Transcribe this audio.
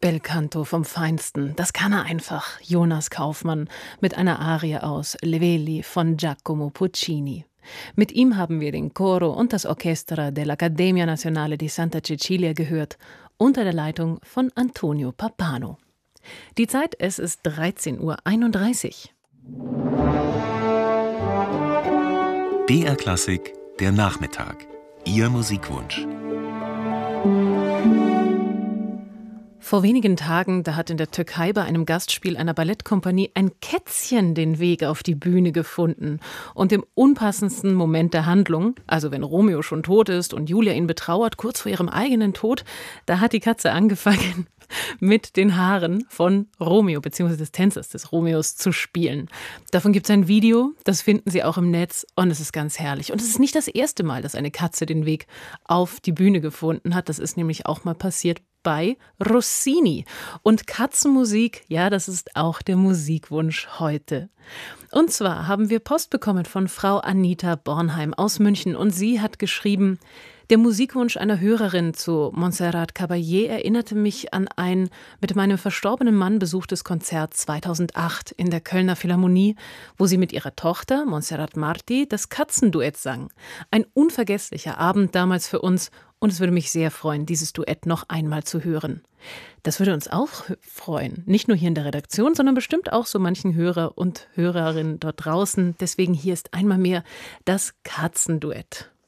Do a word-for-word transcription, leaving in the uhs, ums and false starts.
Belcanto vom Feinsten, das kann er einfach, Jonas Kaufmann, mit einer Arie aus Le Veli von Giacomo Puccini. Mit ihm haben wir den Coro und das Orchestra dell'Accademia Nazionale di Santa Cecilia gehört, unter der Leitung von Antonio Pappano. Die Zeit, es ist dreizehn Uhr einunddreißig. B R Klassik, der Nachmittag. Ihr Musikwunsch. Vor wenigen Tagen, da hat in der Türkei bei einem Gastspiel einer Ballettkompanie ein Kätzchen den Weg auf die Bühne gefunden. Und im unpassendsten Moment der Handlung, also wenn Romeo schon tot ist und Julia ihn betrauert, kurz vor ihrem eigenen Tod, da hat die Katze angefangen, mit den Haaren von Romeo bzw. des Tänzers des Romeos zu spielen. Davon gibt es ein Video, das finden Sie auch im Netz und es ist ganz herrlich. Und es ist nicht das erste Mal, dass eine Katze den Weg auf die Bühne gefunden hat. Das ist nämlich auch mal passiert bei Rossini. Und Katzenmusik, ja, das ist auch der Musikwunsch heute. Und zwar haben wir Post bekommen von Frau Anita Bornheim aus München und sie hat geschrieben: Der Musikwunsch einer Hörerin zu Montserrat Caballé erinnerte mich an ein mit meinem verstorbenen Mann besuchtes Konzert zweitausendacht in der Kölner Philharmonie, wo sie mit ihrer Tochter Montserrat Marti das Katzenduett sang. Ein unvergesslicher Abend damals für uns und es würde mich sehr freuen, dieses Duett noch einmal zu hören. Das würde uns auch freuen, nicht nur hier in der Redaktion, sondern bestimmt auch so manchen Hörer und Hörerinnen dort draußen. Deswegen hier ist einmal mehr das Katzenduett.